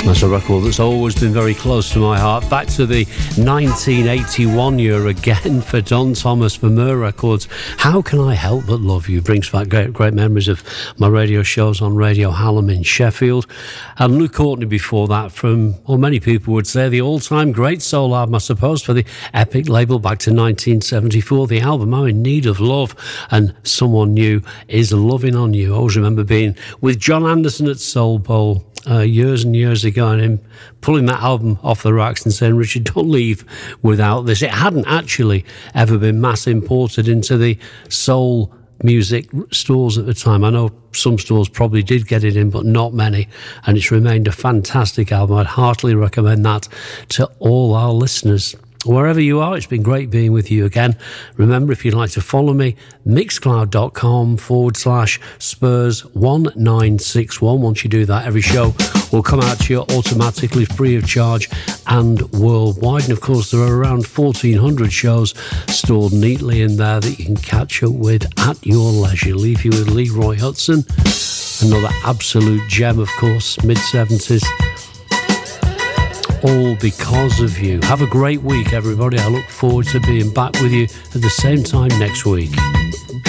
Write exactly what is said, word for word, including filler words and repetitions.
That's a record that's always been very close to my heart. Back to the nineteen eighty-one year again for Don Thomas for Mer Records. How Can I Help But Love You? Brings back great, great memories of my radio shows on Radio Hallam in Sheffield. And Luke Courtney before that from, well, many people would say the all-time great soul album, I suppose, for the Epic label back to nineteen seventy-four. The album I'm in Need of Love, and Someone New is Loving on You. I always remember being with John Anderson at Soul Bowl Uh, years and years ago, and him pulling that album off the racks and saying, Richard, don't leave without this. It hadn't actually ever been mass imported into the soul music stores at the time. I know some stores probably did get it in, but not many, and it's remained a fantastic album. I'd heartily recommend that to all our listeners. Wherever you are, it's been great being with you again. Remember, if you'd like to follow me, mixcloud.com forward slash Spurs one nine six one. Once you do that, every show will come out to you automatically, free of charge and worldwide. And of course, there are around fourteen hundred shows stored neatly in there that you can catch up with at your leisure. Leave you with Leroy Hudson, another absolute gem, of course, mid-seventies. All Because of You. Have a great week, everybody. I look forward to being back with you at the same time next week.